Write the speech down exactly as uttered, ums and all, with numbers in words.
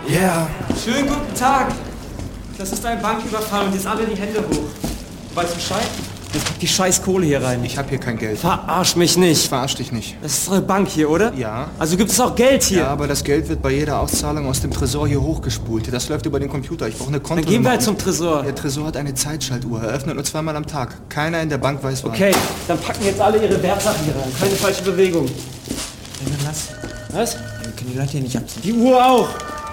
Ja. Yeah. Schönen guten Tag. Das ist ein Banküberfall und jetzt alle die Hände hoch. Du weißt Bescheid? Jetzt pack die scheiß Kohle hier rein. Ich hab hier kein Geld. Verarsch mich nicht. Ich verarsch dich nicht. Das ist eure Bank hier, oder? Ja. Also gibt es auch Geld hier? Ja, aber das Geld wird bei jeder Auszahlung aus dem Tresor hier hochgespult. Das läuft über den Computer. Ich brauche eine Kontonummer. Dann gehen wir halt zum Tresor. Der Tresor hat eine Zeitschaltuhr. Er öffnet nur zweimal am Tag. Keiner in der Bank weiß wann. Okay, dann packen jetzt alle ihre Wertsachen hier rein. Keine falsche Bewegung. Ja, dann lass. Was? Wir können die Leute hier nicht abziehen. Die Uhr auch.